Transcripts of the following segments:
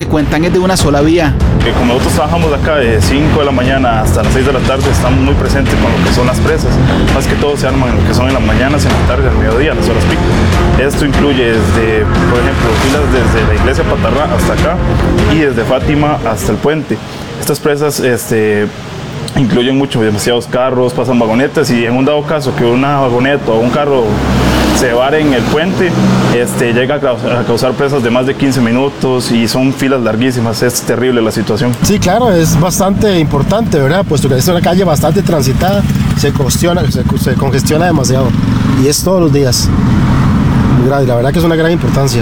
cuentan es de una sola vía. Como nosotros trabajamos acá de 5 de la mañana hasta las 6 de la tarde, estamos muy presentes con lo que son las presas. Más que todo se arman en lo que son en las mañanas, en la tarde, al mediodía, las horas pico. Esto incluye desde, por ejemplo, filas desde la iglesia Patarrá hasta acá y desde Fátima hasta el puente. Estas presas incluyen demasiados carros, pasan vagonetas, y en un dado caso que una vagoneta o un carro se vare en el puente, llega a causar presas de más de 15 minutos y son filas larguísimas. Es terrible la situación. Sí, claro, es bastante importante, ¿verdad? Puesto que es una calle bastante transitada, se congestiona demasiado, y es todos los días. La verdad que es una gran importancia.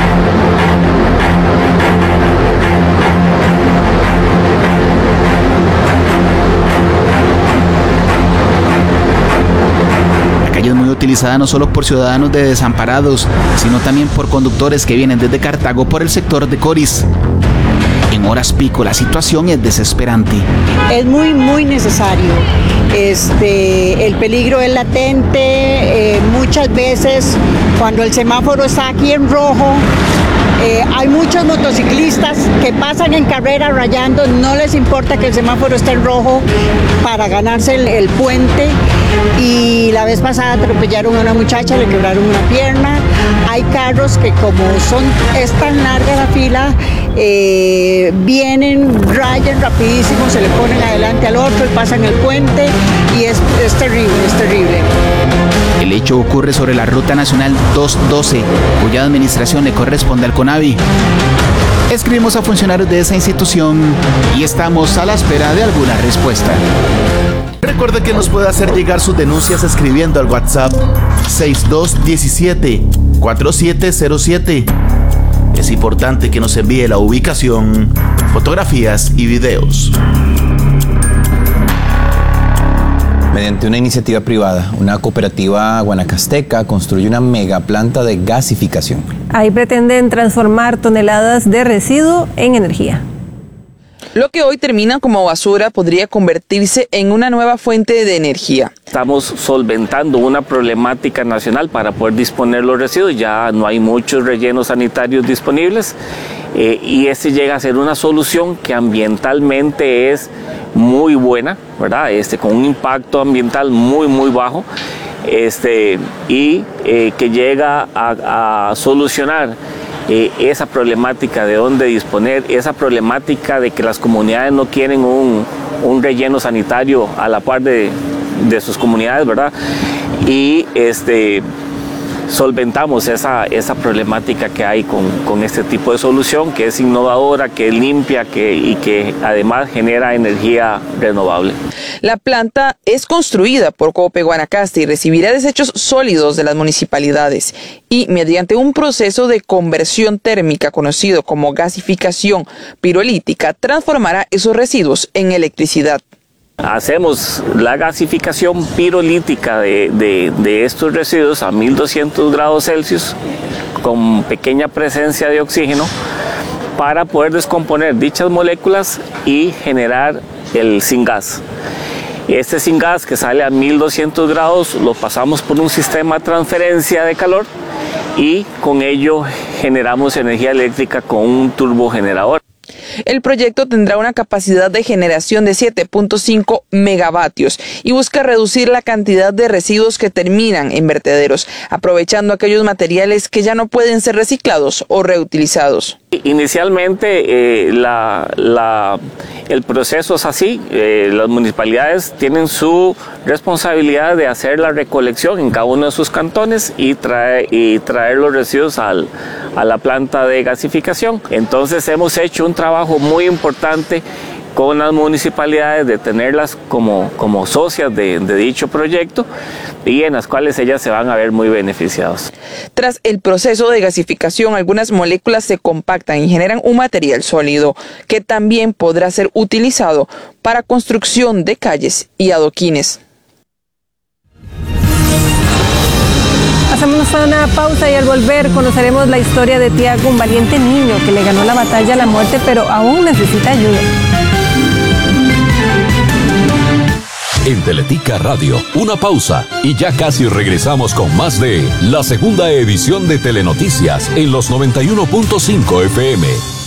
Es muy utilizada no solo por ciudadanos de Desamparados, sino también por conductores que vienen desde Cartago por el sector de Coris. En horas pico la situación es desesperante. Es muy, muy necesario. El peligro es latente. Muchas veces cuando el semáforo está aquí en rojo, hay muchos motociclistas que pasan en carrera rayando, no les importa que el semáforo esté en rojo para ganarse el puente. Y la vez pasada atropellaron a una muchacha, le quebraron una pierna. Hay carros que, como es tan larga la fila, vienen, rayan rapidísimo, se le ponen adelante al otro y pasan el puente, y es terrible, es terrible. El hecho ocurre sobre la Ruta Nacional 212, cuya administración le corresponde al CONAVI. Escribimos a funcionarios de esa institución y estamos a la espera de alguna respuesta. Recuerde que nos puede hacer llegar sus denuncias escribiendo al WhatsApp 6217-4707. Es importante que nos envíe la ubicación, fotografías y videos. Mediante una iniciativa privada, una cooperativa guanacasteca construye una mega planta de gasificación. Ahí pretenden transformar toneladas de residuo en energía. Lo que hoy termina como basura podría convertirse en una nueva fuente de energía. Estamos solventando una problemática nacional para poder disponer los residuos. Ya no hay muchos rellenos sanitarios disponibles, y este llega a ser una solución que ambientalmente es muy buena, ¿verdad? Con un impacto ambiental muy, muy bajo, y que llega a solucionar esa problemática de dónde disponer, esa problemática de que las comunidades no quieren un relleno sanitario a la par de sus comunidades, ¿verdad? Y solventamos esa problemática que hay con este tipo de solución, que es innovadora, que es limpia, y que además genera energía renovable. La planta es construida por Cope Guanacaste y recibirá desechos sólidos de las municipalidades, y mediante un proceso de conversión térmica conocido como gasificación pirolítica transformará esos residuos en electricidad. Hacemos la gasificación pirolítica de estos residuos a 1200 grados Celsius con pequeña presencia de oxígeno para poder descomponer dichas moléculas y generar el syngas. Este syngas, que sale a 1200 grados, lo pasamos por un sistema de transferencia de calor y con ello generamos energía eléctrica con un turbogenerador. El proyecto tendrá una capacidad de generación de 7.5 megavatios y busca reducir la cantidad de residuos que terminan en vertederos, aprovechando aquellos materiales que ya no pueden ser reciclados o reutilizados. Inicialmente el proceso es así. Las municipalidades tienen su responsabilidad de hacer la recolección en cada uno de sus cantones y traer los residuos a la planta de gasificación. Entonces hemos hecho un trabajo muy importante con las municipalidades de tenerlas como socias de dicho proyecto, y en las cuales ellas se van a ver muy beneficiadas. Tras el proceso de gasificación, algunas moléculas se compactan y generan un material sólido que también podrá ser utilizado para construcción de calles y adoquines. Hacemos una pausa y al volver conoceremos la historia de Tiago, un valiente niño que le ganó la batalla a la muerte, pero aún necesita ayuda. En Teletica Radio, una pausa y ya casi regresamos con más de la segunda edición de Telenoticias en los 91.5 FM.